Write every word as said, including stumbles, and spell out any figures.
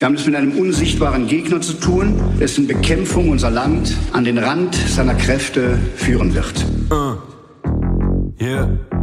Wir haben es mit einem unsichtbaren Gegner zu tun, dessen Bekämpfung unser Land an den Rand seiner Kräfte führen wird. Uh. Yeah.